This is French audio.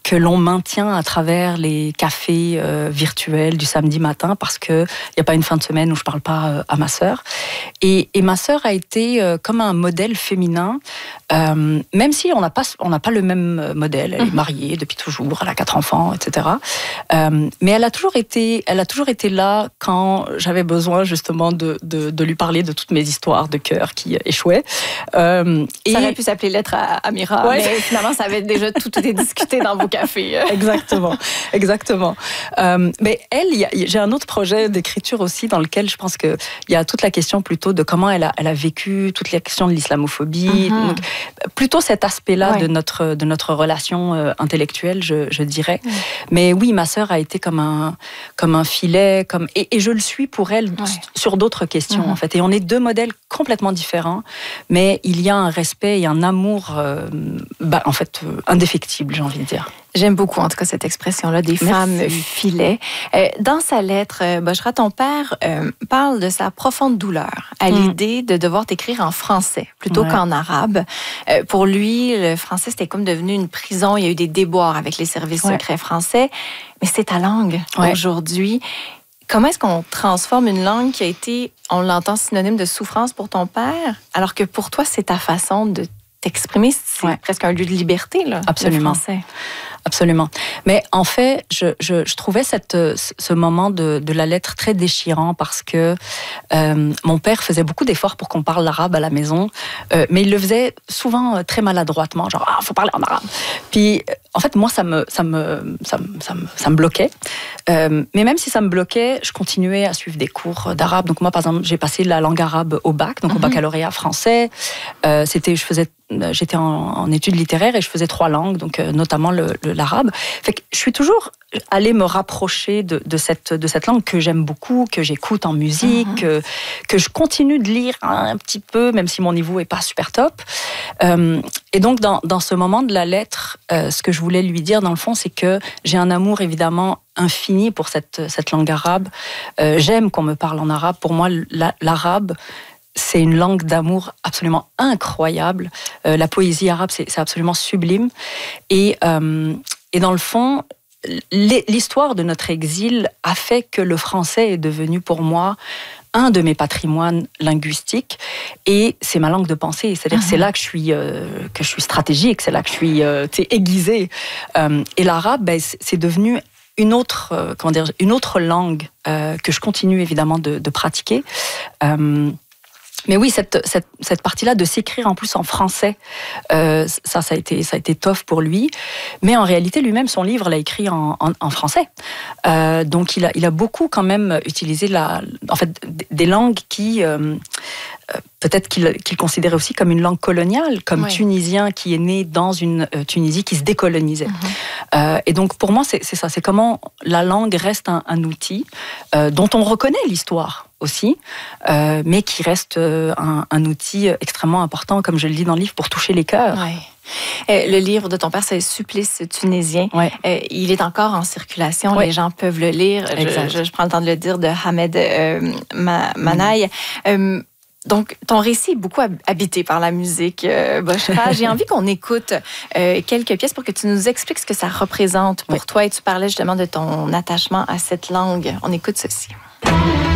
que l'on maintient à travers les cafés virtuels du samedi matin, parce qu'il n'y a pas une fin de semaine où je ne parle pas à ma sœur. Et ma sœur a été comme un modèle féminin, même si on n'a pas le même modèle. Elle est mariée depuis toujours, elle a 4 enfants, etc. Mais elle a toujours été là quand j'avais besoin justement de lui parler de toutes mes histoires de cœur qui échouaient. Ça aurait pu s'appeler Lettre à Amira, ouais. Mais finalement, ça avait déjà tout été discuté dans vos cafés. Exactement. Mais elle, j'ai un autre projet d'écriture aussi dans lequel je pense qu'il y a toute la question plutôt de comment elle a vécu toute la question de l'islamophobie. Donc, plutôt cet aspect-là de notre relation intellectuelle, je dirais. Mais oui, ma sœur a été comme un filet, et je le suis pour elle sur d'autres questions en fait. Et on est 2 modèles complètement différents, mais il y a un respect et un amour en fait indéfectible, j'ai envie de dire. J'aime beaucoup, en tout cas, cette expression-là, des femmes filets. Dans sa lettre, Bochra, ton père parle de sa profonde douleur à l'idée de devoir t'écrire en français plutôt qu'en arabe. Pour lui, le français, c'était comme devenu une prison. Il y a eu des déboires avec les services secrets français. Mais c'est ta langue aujourd'hui. Comment est-ce qu'on transforme une langue qui a été, on l'entend, synonyme de souffrance pour ton père, alors que pour toi, c'est ta façon de t'exprimer, c'est presque un lieu de liberté, là, absolument. Le français. Absolument. Mais en fait, je trouvais ce moment de la lettre très déchirant parce que mon père faisait beaucoup d'efforts pour qu'on parle l'arabe à la maison, mais il le faisait souvent très maladroitement, genre faut parler en arabe. Puis en fait, moi, ça me bloquait. Mais même si ça me bloquait, je continuais à suivre des cours d'arabe. Donc moi, par exemple, j'ai passé la langue arabe au bac, donc au baccalauréat français. J'étais en études littéraires et je faisais 3 langues, donc notamment l'arabe. Fait que je suis toujours allée me rapprocher de cette langue que j'aime beaucoup, que j'écoute en musique, que je continue de lire un petit peu, même si mon niveau est pas super top. Et donc dans ce moment de la lettre, ce que je voulais lui dire dans le fond, c'est que j'ai un amour évidemment infini pour cette langue arabe. J'aime qu'on me parle en arabe. Pour moi, l'arabe, c'est une langue d'amour absolument incroyable. La poésie arabe, c'est absolument sublime. Et dans le fond, l'histoire de notre exil a fait que le français est devenu pour moi un de mes patrimoines linguistiques, et c'est ma langue de pensée. C'est-à-dire c'est là que je suis stratégique, c'est là que je suis aiguisée. Et l'arabe, c'est devenu une autre langue que je continue évidemment de pratiquer. Mais oui, cette partie-là de s'écrire en plus en français, ça a été tough pour lui. Mais en réalité, lui-même, son livre l'a écrit en français. Donc il a beaucoup quand même utilisé des langues qui peut-être qu'il considérait aussi comme une langue coloniale, comme tunisien qui est né dans une Tunisie qui se décolonisait. Et donc pour moi, c'est ça, c'est comment la langue reste un outil dont on reconnaît l'histoire aussi, mais qui reste un outil extrêmement important, comme je le dis dans le livre, pour toucher les cœurs. Le livre de ton père, c'est Supplice tunisien. Il est encore en circulation, les gens peuvent le lire. Je prends le temps de le dire, de Hamed Manaï. Donc, ton récit est beaucoup habité par la musique, Bochra. J'ai envie qu'on écoute quelques pièces pour que tu nous expliques ce que ça représente pour toi. Et tu parlais justement de ton attachement à cette langue. On écoute ceci.